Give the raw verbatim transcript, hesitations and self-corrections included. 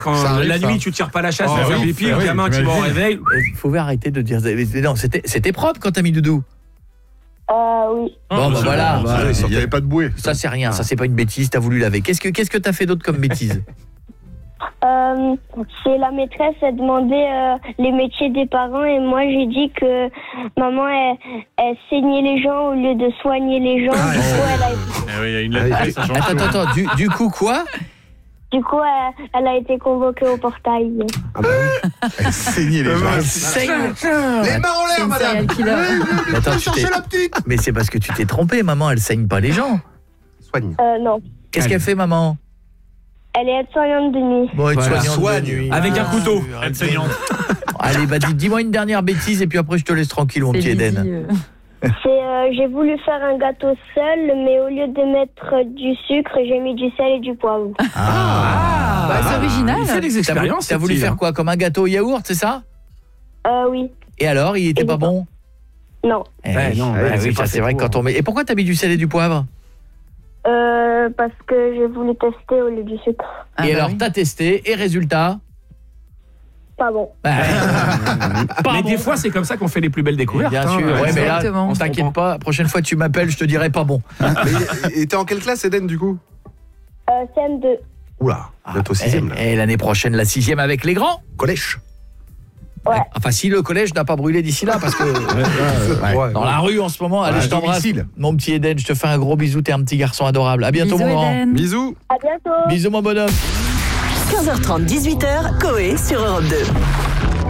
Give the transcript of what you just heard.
Quand arrive, la ça. nuit, tu tires pas la chasse, Oh, tu fais oui, pipi, oui, le gamin, tu vas au j'imagine. réveil. Il faut arrêter de dire... Non, c'était c'était propre quand t'as mis doudou. Euh, oui. Bon, bah voilà. Ah, il n'y avait pas de bouée. Ça, c'est rien. Ça, c'est pas une bêtise. T'as voulu laver. Qu'est-ce que qu'est-ce que t'as fait d'autre comme bêtise? Euh, c'est la maîtresse a demandé euh, les métiers des parents et moi j'ai dit que maman elle, elle saignait les gens au lieu de soigner les gens. Ah, du coup, elle a, Eh oui, il y a une lettre, ça change Attends, tout. attends, attends. Du, du coup, quoi? du coup elle, elle a été convoquée au portail. Ah bah oui. Elle saignait les gens. Elle saigne. Les mains en C'est l'air, une serial madame. killer. Mais attends, tu Cherchez t'es- la petite. Mais c'est parce que tu t'es trompé, maman. Elle saigne pas les gens. Soigne. Euh, non. Qu'est-ce qu'elle fait, maman? Elle est aide-soignante de nuit. Bon, elle Voilà. soignante de Soigne. nuit. Avec un Ah, couteau. arrête. Elle saignante. Allez, bah dis- dis-moi une dernière bêtise et puis après je te laisse tranquille, mon C'est petit Lydie, Eden. euh. C'est euh, j'ai voulu faire un gâteau seul, mais au lieu de mettre du sucre, j'ai mis du sel et du poivre. Ah, Bah, c'est original. Il fait des T'as voulu, expériences. t'as voulu ce faire petit, quoi? Comme un gâteau au yaourt, c'est ça? Euh, oui. Et alors, il était Et pas du bon? Non. Eh Ouais, oui, non, ah ouais, oui, c'est ça pas c'est fait vrai que pour. quand on met... Et pourquoi t'as mis du sel et du poivre? Euh, parce que j'ai voulu tester au lieu du sucre. Ah, Et bah alors, oui. t'as testé, et résultat? Pas bon. Bah, pas Mais bon. des fois, c'est comme ça qu'on fait les plus belles découvertes. Bien hein. sûr, ouais, mais là, Exactement. on t'inquiète pas, la prochaine fois tu m'appelles, je te dirai pas bon. Mais, et t'es en quelle classe, Eden, du coup? Euh, C M deux. Oula, bientôt sixième, là. Et, et l'année prochaine, la sixième avec les grands? Collège. Ouais. Enfin, si le collège n'a pas brûlé d'ici là, parce que Ouais. dans la rue en ce moment, allez, Ouais, je t'embrasse. domicile. Mon petit Eden, je te fais un gros bisou, t'es un petit garçon adorable. À bientôt, Bisous, mon grand. Eden. Bisous. À bientôt. Bisous, mon bonhomme. quinze heures trente, dix-huit heures, Coé sur Europe deux.